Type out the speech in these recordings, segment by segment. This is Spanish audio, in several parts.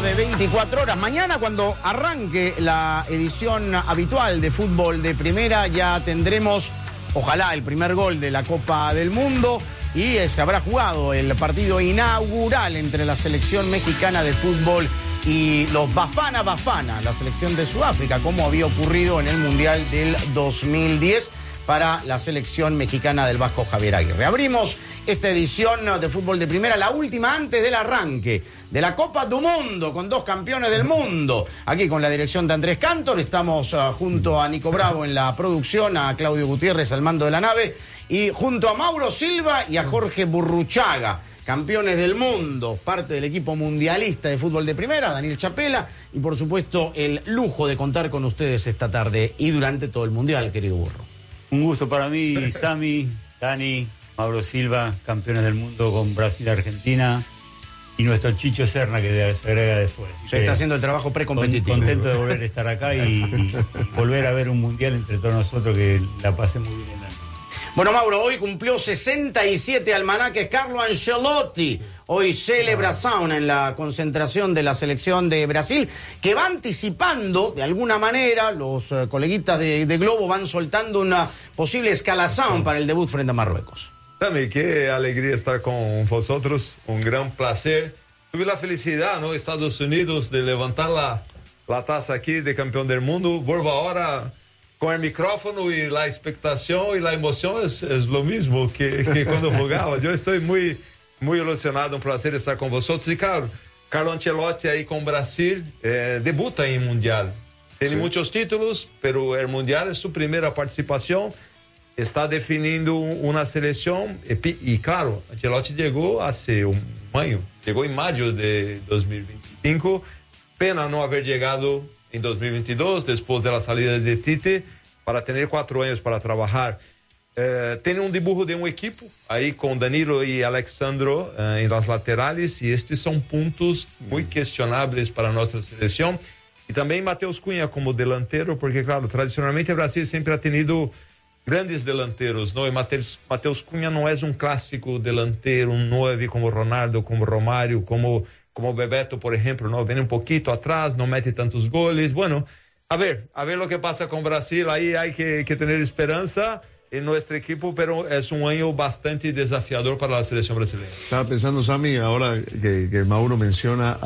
de 24 horas. Mañana, cuando arranque la edición habitual de fútbol de primera, ya tendremos, ojalá, el primer gol de la Copa del Mundo y se habrá jugado el partido inaugural entre la selección mexicana de fútbol y los Bafana Bafana, la selección de Sudáfrica, como había ocurrido en el Mundial del 2010 para la selección mexicana del Vasco Javier Aguirre. Abrimos esta edición de fútbol de primera, la última antes del arranque de la Copa do Mundo, con dos campeones del mundo. Aquí con la dirección de Andrés Cantor, estamos junto a Nico Bravo en la producción, a Claudio Gutiérrez al mando de la nave, y junto a Mauro Silva y a Jorge Burruchaga, campeones del mundo, parte del equipo mundialista de fútbol de primera, Daniel Chapela, y por supuesto el lujo de contar con ustedes esta tarde y durante todo el mundial, querido Burro. Un gusto para mí, Sami, Dani, Mauro Silva, campeones del mundo con Brasil y Argentina, y nuestro Chicho Serna, que se agrega después. Se está haciendo el trabajo precompetitivo. Contento de volver a estar acá y volver a ver un mundial entre todos nosotros, que la pasé muy bien en la noche. Bueno, Mauro, hoy cumplió 67 almanaques Carlo Ancelotti. Hoy celebración en la concentración de la selección de Brasil, que va anticipando, de alguna manera, los coleguitas de Globo van soltando una posible escalación para el debut frente a Marruecos. También, qué alegría estar con vosotros, un gran placer. Tuve la felicidad, ¿no? Estados Unidos, de levantar la taza aquí de campeón del mundo. Vuelvo ahora con el micrófono y la expectación y la emoción es lo mismo que cuando jugaba. Yo estoy muy ilusionado, un placer estar con vosotros. Y claro, Carlo Ancelotti ahí con Brasil, debuta en Mundial. Tiene muchos títulos, pero el Mundial es su primera participación. Está definiendo una selección y claro, Ancelotti llegó hace un año, llegó en mayo de 2025. Pena no haber llegado en 2022, después de la salida de Tite, para tener 4 años para trabajar. Tiene un dibujo de un equipo, ahí con Danilo y Alexandro en las laterales, y estos son puntos muy cuestionables para nuestra selección. Y también Matheus Cunha como delantero, porque claro, tradicionalmente Brasil siempre ha tenido grandes delanteros, ¿no? Y Matheus Cunha no es un clásico delantero, un 9 como Ronaldo, como Romário, como Bebeto, por ejemplo, ¿no? Viene un poquito atrás, no mete tantos goles. Bueno, a ver lo que pasa con Brasil. Ahí hay que tener esperanza en nuestro equipo, pero es un año bastante desafiador para la selección brasileña. Estaba pensando, Sami, ahora que Mauro menciona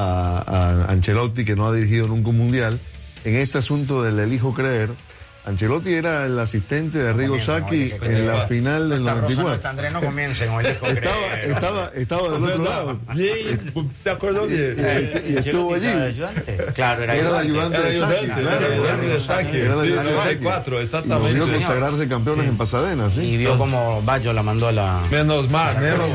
a Ancelotti, que no ha dirigido nunca un mundial, en este asunto del elijo creer. Ancelotti era el asistente de Arrigo Sacchi en la final del 94. Andrés, no comiencen, oye, estaba del otro lado. ¿Se acordó bien? Y estuvo allí. Claro, era de ayudante de Sacchi. Era de ayudante de Sacchi. Exactamente. Y vio consagrarse campeones en Pasadena, ¿sí? Y vio cómo Baggio la mandó a la... Menos mal,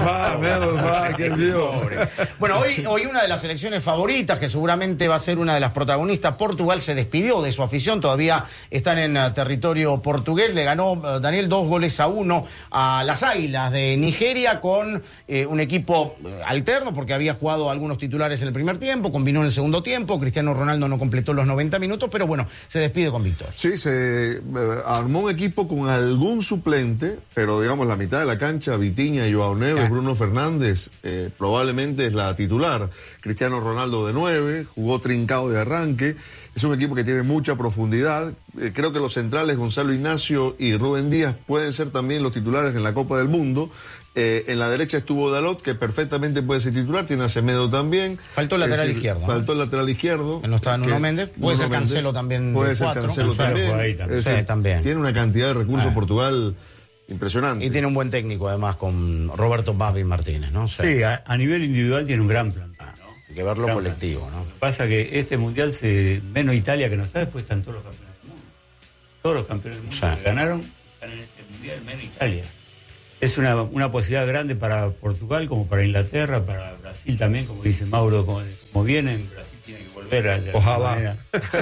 que vio. Bueno, hoy una de las selecciones favoritas, que seguramente va a ser una de las protagonistas, Portugal se despidió de su afición, todavía están en territorio portugués. Le ganó Daniel 2-1 a las Águilas de Nigeria con un equipo alterno, porque había jugado algunos titulares en el primer tiempo, combinó en el segundo tiempo. Cristiano Ronaldo no completó los 90 minutos, pero bueno, se despide con victoria. Sí, se armó un equipo con algún suplente, pero digamos la mitad de la cancha, Vitinha, Joao Neves, Bruno Fernández, probablemente es la titular. Cristiano Ronaldo de 9, jugó trincado de arranque. Es un equipo que tiene mucha profundidad. Creo que los centrales, Gonzalo Ignacio y Rubén Díaz, pueden ser también los titulares en la Copa del Mundo. En la derecha estuvo Dalot, que perfectamente puede ser titular. Tiene a Semedo también. Faltó el lateral izquierdo. Faltó el lateral izquierdo. Que no estaba Nuno Méndez. Puede ser Cancelo también. Puede ser Cancelo también. También. Tiene una cantidad de recursos Portugal impresionante. Y tiene un buen técnico, además, con Roberto Babi Martínez, ¿no? Sí, a nivel individual tiene un gran plan. Hay que verlo colectivo, ¿no? Lo que pasa es que este mundial, menos Italia que no está, después están todos los campeones del mundo. Todos los campeones del mundo que ganaron están en este mundial, menos Italia. Es una posibilidad grande para Portugal, como para Inglaterra, para Brasil también, como dice Mauro, como vienen, Brasil tiene que volver a... Ojalá.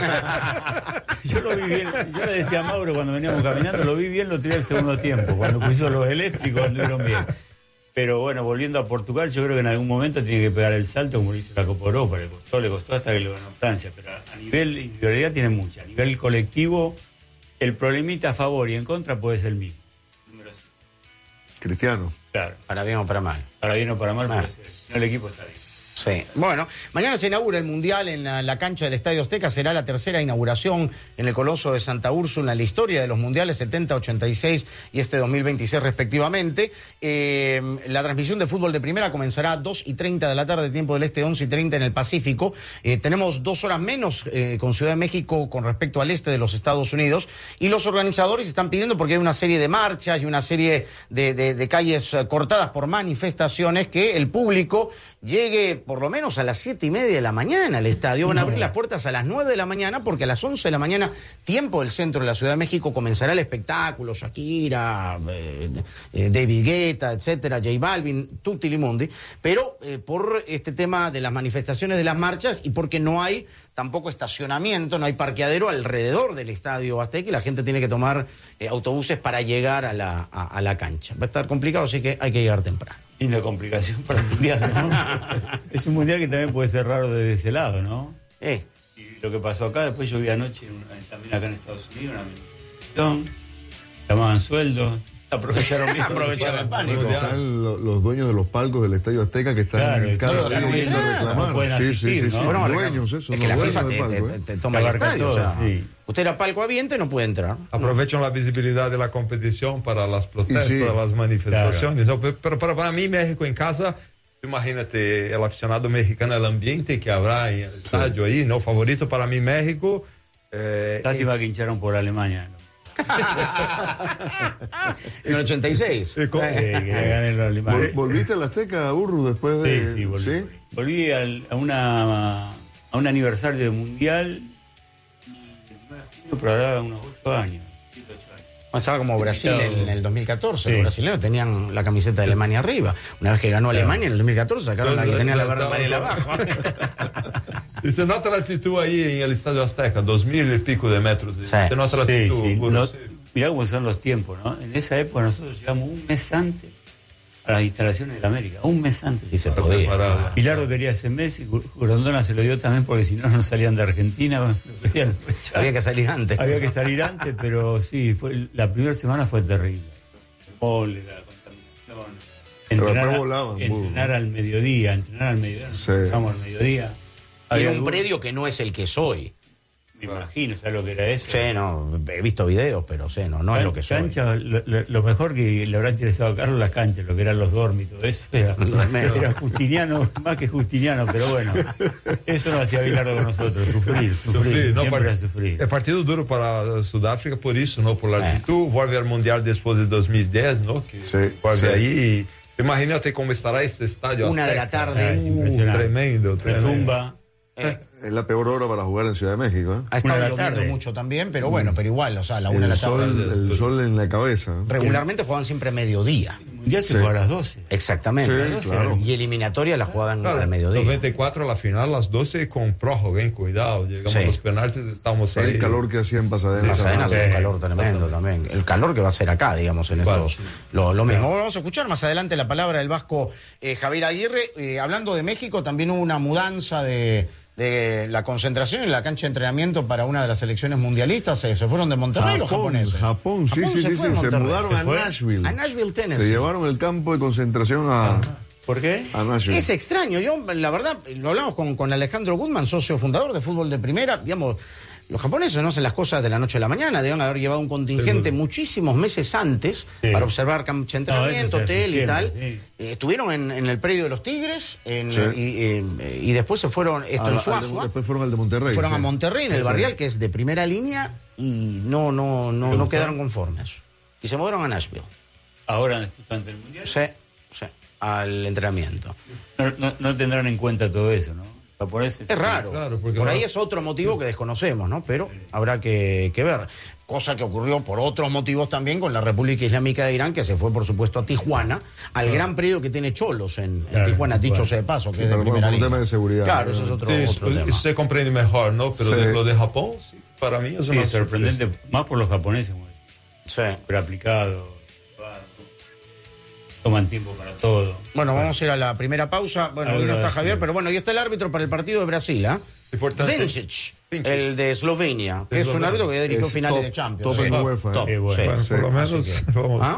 Yo lo vi bien, yo le decía a Mauro cuando veníamos caminando, lo vi bien, lo tiré el segundo tiempo, cuando puso los eléctricos anduvieron bien. Pero bueno, volviendo a Portugal, yo creo que en algún momento tiene que pegar el salto como lo hizo la Copa Europa. Le costó hasta que lo ganó Francia. Pero a nivel individualidad tiene mucha. A nivel colectivo, el problemita a favor y en contra puede ser el mismo. Número 5. Cristiano. Claro. Para bien o para mal. Para bien o para mal puede ser. No, el equipo está bien. Sí, bueno, mañana se inaugura el Mundial en la cancha del Estadio Azteca, será la tercera inauguración en el Coloso de Santa Úrsula en la historia de los Mundiales 70, 86 y este 2026 respectivamente. La transmisión de fútbol de primera comenzará a 2:30 de la tarde, tiempo del este, 11:30 en el Pacífico. Tenemos 2 horas menos con Ciudad de México con respecto al este de los Estados Unidos, y los organizadores están pidiendo, porque hay una serie de marchas y una serie de calles cortadas por manifestaciones, que el público llegue por lo menos a las 7:30 de la mañana al estadio. Van a abrir las puertas a las 9 de la mañana, porque a las 11 de la mañana, tiempo del centro de la Ciudad de México, comenzará el espectáculo. Shakira, David Guetta, etcétera, J Balvin, tutti li mundi. Pero por este tema de las manifestaciones de las marchas, y porque no hay tampoco estacionamiento, no hay parqueadero alrededor del Estadio Azteca, y la gente tiene que tomar autobuses para llegar a la cancha. Va a estar complicado, así que hay que llegar temprano. Y la complicación para el Mundial, ¿no? Es un Mundial que también puede ser raro desde ese lado, ¿no? Y lo que pasó acá, después yo vi anoche, también acá en Estados Unidos, una manifestación, llamaban sueldos, aprovecharon el pánico. Están los dueños de los palcos del Estadio Azteca que están cada día yendo a reclamar. No sí. Bueno, dueños, eso. Es que la FIFA te toma el estadio. Todo, o sea, sí. usted era palco abierto y no puede entrar. Aprovechan la visibilidad de la competición para las protestas, las manifestaciones. Claro. ¿No? Pero para mí, México en casa, imagínate el aficionado mexicano, el ambiente que habrá en el estadio ahí, ¿no? Favorito para mí, México. Lástima que hincharon por Alemania, ¿no? En el 86. Que ganen los alemanes. ¿Volviste a la Azteca, Urru, después de...? Sí, volví. Volví a un aniversario del Mundial, pero ahora unos 8 años. Estaba como Brasil en el 2014. Los brasileños tenían la camiseta de Alemania arriba. Una vez que ganó Alemania en el 2014, sacaron la que tenía la verde amarela abajo. Y se nota la actitud ahí en el Estadio Azteca, 2000 y pico de metros. Sí. Se nota la actitud. Mirá cómo son los tiempos, ¿no? En esa época nosotros llegamos un mes antes a las instalaciones de la América. Un mes antes. Y se podía. Pilardo quería ese mes y Grondona se lo dio también, porque si no salían de Argentina. Había que salir antes. Había que salir antes, pero sí, la primera semana fue terrible. La contaminación. Entrenar al mediodía. Vamos al mediodía. Y en un predio que no es el que soy. Me imagino, ¿sabes lo que era eso? Sí, no, he visto videos, pero sí, no es lo que soy. Cancha, lo mejor que le habrá interesado a Carlos, las canchas, lo que eran los dormis y todo eso. Era Justiniano, más que Justiniano, pero bueno, eso no hacía Bilardo con nosotros, sufrir, siempre era sufrir. Es partido duro para Sudáfrica por eso, ¿no? Por la altitud, vuelve al Mundial después de 2010, ¿no? Que vuelve ahí y imagínate cómo estará este estadio. 1 de la tarde. Tremendo. Retumba. Es la peor hora para jugar en Ciudad de México, ¿eh? Ha estado lloviendo mucho también, pero bueno, pero igual, o sea, a la 1 de la tarde. El sol en la cabeza. Regularmente juegan siempre a mediodía. El Mundial se juega a las 12. Exactamente. Sí, claro. Y eliminatoria la jugaban al mediodía. 94 la final, las 12 con prórroga, cuidado. Llegamos a los penaltis, estamos ahí. El calor que hacía en Pasadena. Pasadena hace un calor tremendo también. El calor que va a ser acá, digamos, en estos. Lo mismo. Vamos a escuchar más adelante la palabra del vasco Javier Aguirre. Hablando de México, también hubo una mudanza de la concentración en la cancha de entrenamiento para una de las selecciones mundialistas. Se fueron de Monterrey los japoneses. Japón, sí. Se mudaron a Nashville. A Nashville, Tennessee. Se llevaron el campo de concentración a... ¿Por qué? A Nashville. Es extraño. Yo, la verdad, lo hablamos con Alejandro Goodman, socio fundador de Fútbol de Primera. Digamos, los japoneses no hacen las cosas de la noche a la mañana. Deben haber llevado un contingente muchísimos meses antes para observar cancha de entrenamiento, hotel y tal. Sí. Estuvieron en el predio de los Tigres y después se fueron en Suazua. Después fueron al de Monterrey. Fueron a Monterrey, en el Barrial, que es de primera línea, y no quedaron conformes. Y se movieron a Nashville. ¿Ahora durante el Mundial? Sí, al entrenamiento. No tendrán en cuenta todo eso, ¿no? Japoneses. Es raro. Claro, por ahí es otro motivo que desconocemos, ¿no? Pero habrá que ver. Cosa que ocurrió por otros motivos también con la República Islámica de Irán, que se fue, por supuesto, a Tijuana, al gran predio que tiene Cholos en Tijuana, dicho sea de paso, que es de primera línea. Por un tema de seguridad. Claro, eso es otro tema. Eso se comprende mejor, ¿no? Pero de lo de Japón, para mí es una sorprendente, más por los japoneses, güey. Pero aplicado. Toman tiempo para todo. Bueno, vamos a ir a la primera pausa. Bueno, hoy no está Javier, pero bueno, y está el árbitro para el partido de Brasil, ¿eh? Importante. Vincic. el de Eslovenia, que es un árbitro que dirigió finales de Champions. Top en UEFA. Top, Bueno, por lo menos vamos. ¿Ah?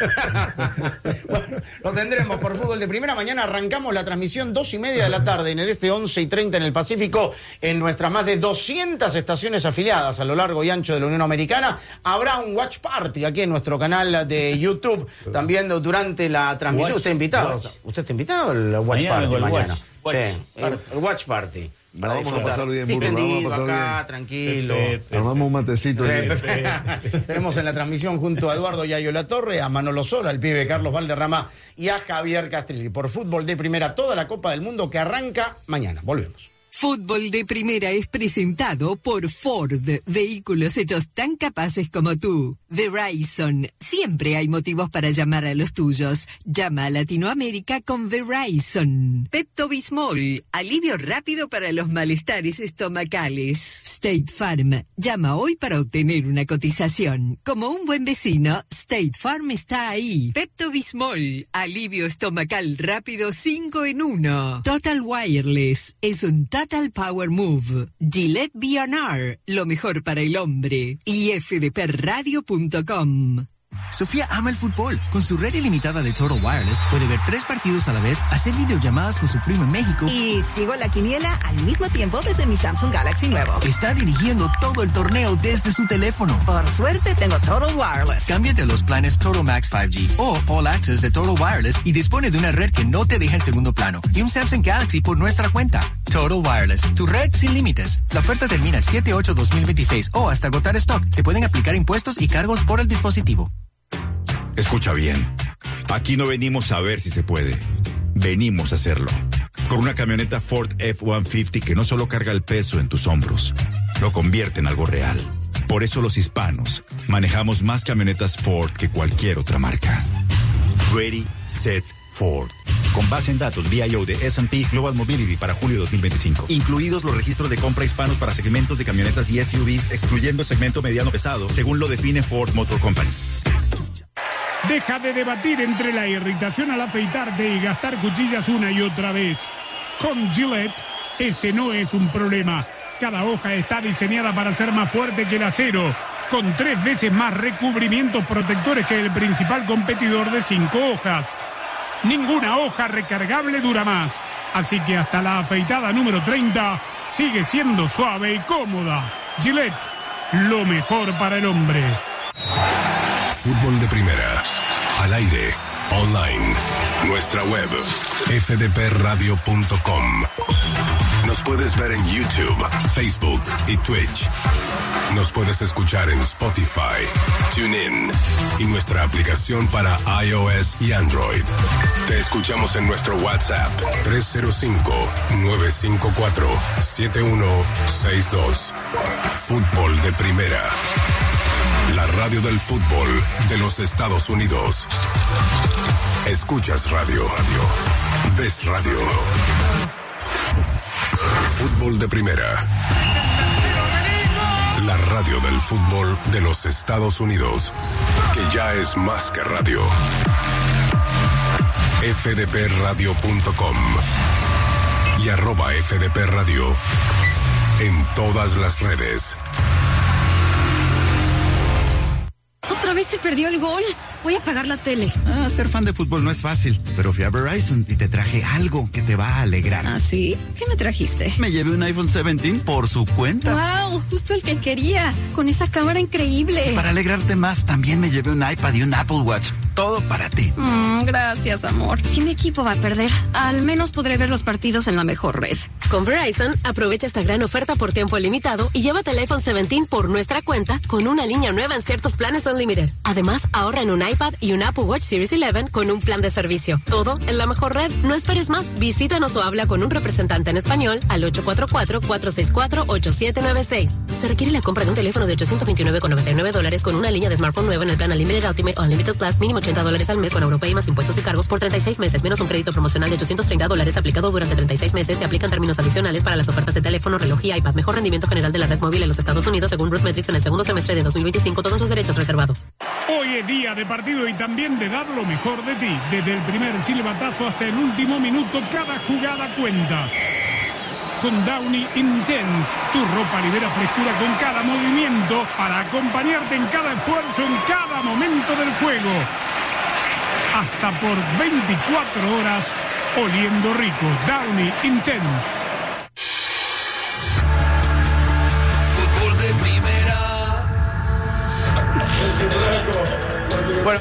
Bueno, lo tendremos por Fútbol de Primera. Mañana arrancamos la transmisión 2:30 de la tarde en el este, 11:30 en el Pacífico, en nuestras más de 200 estaciones afiliadas a lo largo y ancho de la Unión Americana. Habrá un watch party aquí en nuestro canal de YouTube, también durante la transmisión. ¿Usted está invitado al watch party mañana? El watch party. Vamos a pasar bien, burro. Vamos a pasar acá, bien. tranquilo. Armamos un matecito. Tenemos en la transmisión junto a Eduardo Yayo Latorre, a Manolo Sola, al pibe Carlos Valderrama y a Javier Castrilli. Por Fútbol de Primera, toda la Copa del Mundo que arranca mañana. Volvemos. Fútbol de Primera es presentado por Ford, vehículos hechos tan capaces como tú. Verizon, siempre hay motivos para llamar a los tuyos. Llama a Latinoamérica con Verizon. Pepto-Bismol, alivio rápido para los malestares estomacales. State Farm, llama hoy para obtener una cotización. Como un buen vecino, State Farm está ahí. Pepto-Bismol, alivio estomacal rápido 5 en 1. Total Wireless, es un Total Power Move. Gillette B&R, lo mejor para el hombre. Y fdpradio.com. Sofía ama el fútbol. Con su red ilimitada de Total Wireless puede ver 3 partidos a la vez, hacer videollamadas con su primo en México. Y sigo la quiniela al mismo tiempo desde mi Samsung Galaxy nuevo. Está dirigiendo todo el torneo desde su teléfono. Por suerte tengo Total Wireless. Cámbiate a los planes Total Max 5G o All Access de Total Wireless y dispone de una red que no te deja en segundo plano y un Samsung Galaxy por nuestra cuenta. Total Wireless, tu red sin límites. La oferta termina el 7/8/2026 o hasta agotar stock. Se pueden aplicar impuestos y cargos por el dispositivo. Escucha bien, aquí no venimos a ver si se puede, venimos a hacerlo. Con una camioneta Ford F-150 que no solo carga el peso en tus hombros, lo convierte en algo real. Por eso los hispanos manejamos más camionetas Ford que cualquier otra marca. Ready, Set, Ford. Con base en datos VIO de S&P Global Mobility para julio 2025. Incluidos los registros de compra hispanos para segmentos de camionetas y SUVs, excluyendo el segmento mediano pesado, según lo define Ford Motor Company. Deja de debatir entre la irritación al afeitarte y gastar cuchillas una y otra vez. Con Gillette, ese no es un problema. Cada hoja está diseñada para ser más fuerte que el acero, con 3 veces más recubrimientos protectores que el principal competidor de 5 hojas. Ninguna hoja recargable dura más, así que hasta la afeitada número 30 sigue siendo suave y cómoda. Gillette, lo mejor para el hombre. Fútbol de Primera, al aire, online, nuestra web, fdpradio.com. Nos puedes ver en YouTube, Facebook y Twitch. Nos puedes escuchar en Spotify, TuneIn y nuestra aplicación para iOS y Android. Te escuchamos en nuestro WhatsApp 305-954-7162. Fútbol de Primera. La radio del fútbol de los Estados Unidos. Escuchas radio. Ves radio. Fútbol de Primera. La radio del fútbol de los Estados Unidos, que ya es más que radio. fdpradio.com y @fdpradio en todas las redes. ¿Otra vez se perdió el gol? Voy a apagar la tele. Ser fan de fútbol no es fácil, pero fui a Verizon y te traje algo que te va a alegrar. ¿Ah, sí? ¿Qué me trajiste? Me llevé un iPhone 17 por su cuenta. ¡Wow! Justo el que quería. Con esa cámara increíble. Para alegrarte más, también me llevé un iPad y un Apple Watch. Todo para ti. Gracias, amor. Si mi equipo va a perder, al menos podré ver los partidos en la mejor red. Con Verizon, aprovecha esta gran oferta por tiempo limitado y llévate el iPhone 17 por nuestra cuenta con una línea nueva en ciertos planes Unlimited. Además, ahorra en un iPad y un Apple Watch Series 11 con un plan de servicio. Todo en la mejor red. No esperes más. Visítanos o habla con un representante en español al 844-464-8796. Se requiere la compra de un teléfono de $829.99 con una línea de smartphone nueva en el plan Unlimited Ultimate o Unlimited Plus, mínimo $80 al mes con Europay más impuestos y cargos por 36 meses, menos un crédito promocional de $830 aplicado durante 36 meses. Se aplican términos adicionales para las ofertas de teléfono, reloj y iPad. Mejor rendimiento general de la red móvil en los Estados Unidos según RootMetrics en el segundo semestre de 2025. Todos los derechos reservados. Hoy es día de partido y también de dar lo mejor de ti. Desde el primer silbatazo hasta el último minuto, cada jugada cuenta. con Downy Intense. Tu ropa libera frescura con cada movimiento para acompañarte en cada esfuerzo, en cada momento del juego. Hasta por 24 horas oliendo rico. Downy Intense. Fútbol de primera. Bueno,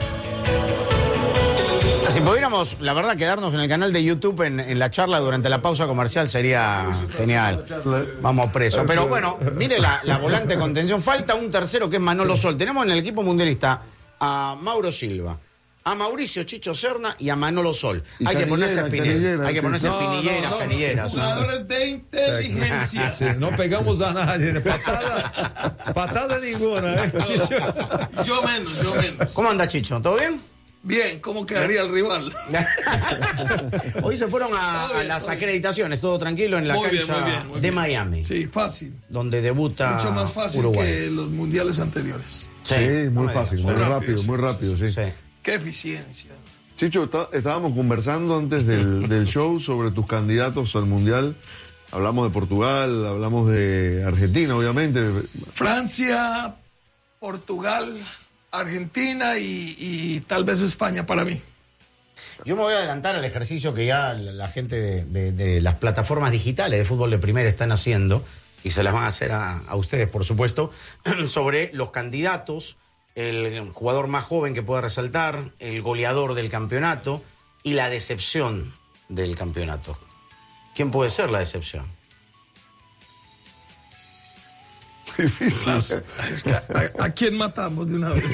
si pudiéramos, la verdad, quedarnos en el canal de YouTube en la charla durante la pausa comercial sería genial. Vamos presos. Pero bueno, mire la volante de contención. Falta un tercero que es Manolo Sol. Tenemos en el equipo mundialista a Mauro Silva, a Mauricio Chicho Serna y a Manolo Sol. Y hay que ponerse Canilleras, hay que ponerse canilleras. Jugadores de inteligencia. Sí, no pegamos a nadie. Patada ninguna. Yo menos. ¿Cómo anda, Chicho? ¿Todo bien? Bien, ¿cómo quedaría el rival? Hoy se fueron a las acreditaciones, todo tranquilo en la cancha de Miami. Sí, fácil. Donde debuta mucho más fácil Uruguay. que los mundiales anteriores. Sí, muy fácil, muy rápido, sí. Qué eficiencia. Chicho, estábamos conversando antes del show sobre tus candidatos al Mundial. Hablamos de Portugal, hablamos de Argentina, obviamente. Francia, Portugal, Argentina y tal vez España para mí. Yo me voy a adelantar al ejercicio que ya la gente de las plataformas digitales de fútbol de primera están haciendo, y se las van a hacer a ustedes, por supuesto, sobre los candidatos, el jugador más joven que pueda resaltar, el goleador del campeonato y la decepción del campeonato. ¿Quién puede ser la decepción? Difícil. ¿A quién matamos de una vez?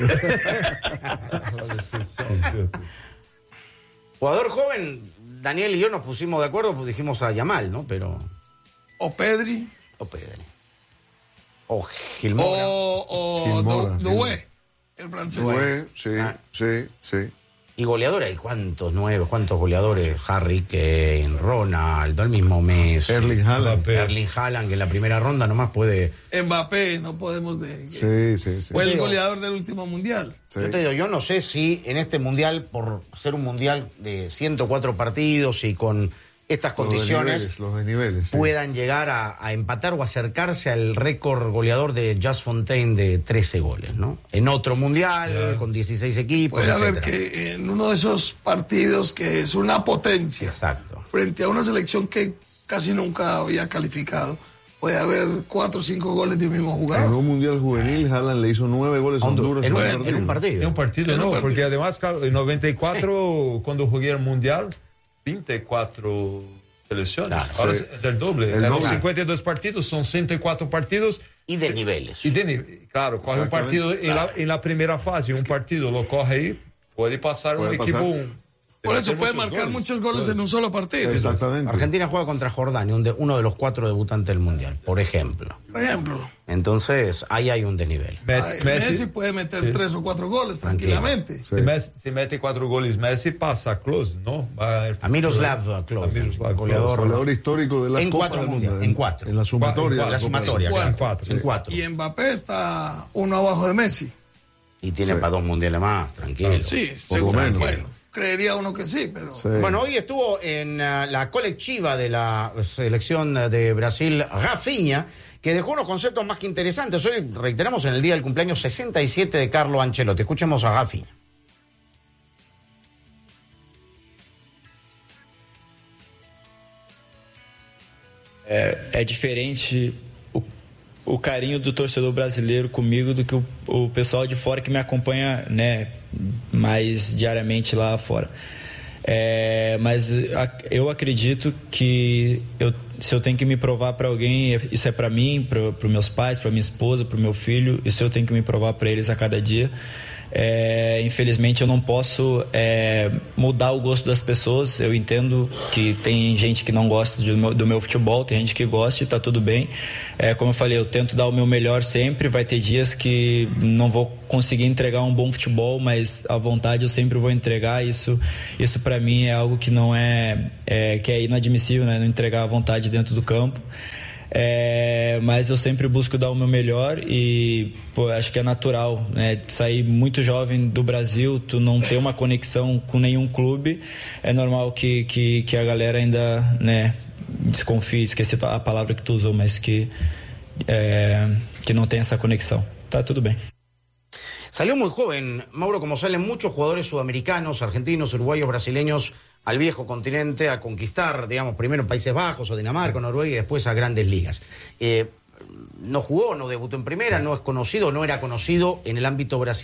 Jugador joven, Daniel y yo nos pusimos de acuerdo, pues dijimos a Yamal, ¿no? Pero... O Pedri. O Gilmora. O Doué, el francés. Doué, sí. Y goleadores, hay cuántos goleadores, Harry Kane, Ronaldo, el mismo Messi, Erling Haaland, que en la primera ronda nomás puede... Mbappé, no podemos Sí. Fue el goleador del último mundial. Sí. Yo te digo, yo no sé si en este mundial, por ser un mundial de 104 partidos y con estas condiciones, los desniveles, sí, puedan llegar a empatar o acercarse al récord goleador de Just Fontaine de 13 goles, ¿no? En otro mundial, con 16 equipos, puede etcétera. haber que en uno de esos partidos que es una potencia, exacto, frente a una selección que casi nunca había calificado, puede haber 4 o 5 goles de un mismo jugador. En un mundial juvenil, Haaland le hizo 9 goles a Honduras en un partido. En un partido, no, porque además, en 94, cuando jugué el mundial, 24 selecciones. Claro, ahora sí, es el doble. Los 52 partidos son 104 partidos. Y de niveles. Claro, corre un partido en la primera fase, un partido lo coge ahí, puede pasar un equipo. Por eso puede marcar muchos goles en un solo partido. Exactamente. Argentina juega contra Jordania, uno de los 4 debutantes del mundial, por ejemplo. Entonces, ahí hay un desnivel. Messi puede meter 3 o 4 goles tranquilamente. Sí. Si mete 4 goles, Messi pasa a Klose, ¿no? A Miroslav Klose, goleador histórico de la Copa del Mundo. En 4. En la sumatoria. En 4. Y Mbappé está uno abajo de Messi. Y tiene para 2 mundiales más, tranquilo. Sí, poco menos. Bueno, creería uno que sí, pero... Sí. Bueno, hoy estuvo en la colectiva de la selección de Brasil, Rafinha, que dejó unos conceptos más que interesantes. Hoy reiteramos en el día del cumpleaños 67 de Carlo Ancelotti. Escuchemos a Rafinha. É diferente o carinho do torcedor brasileiro comigo do que o pessoal de fora que me acompanha, né, mais diariamente lá fora. Mas eu acredito que se eu tenho que me provar para alguém, isso é para mim, para os meus pais, para minha esposa, para o meu filho, isso eu tenho que me provar para eles a cada dia. Infelizmente eu não posso mudar o gosto das pessoas. Eu entendo que tem gente que não gosta do meu futebol, tem gente que gosta e tá tudo bem. Como eu falei, eu tento dar o meu melhor sempre. Vai ter dias que não vou conseguir entregar um bom futebol, mas à vontade eu sempre vou entregar. Isso para mim é algo que não que é inadmissível, né? Não entregar à vontade dentro do campo. Mas eu sempre busco dar o meu melhor e acho que é natural, né? Sair muito jovem do Brasil, tu não ter uma conexão com nenhum clube, é normal que a galera ainda, né, desconfie, esqueci a palavra que tu usou, mas que não tem esa conexión. Está todo bien. Salió muy joven, Mauro, como salen muchos jugadores sudamericanos, argentinos, uruguayos, brasileños al viejo continente a conquistar, digamos, primero en Países Bajos o Dinamarca, Noruega y después a grandes ligas. No jugó, no debutó en primera, no es conocido, no era conocido en el ámbito brasileño.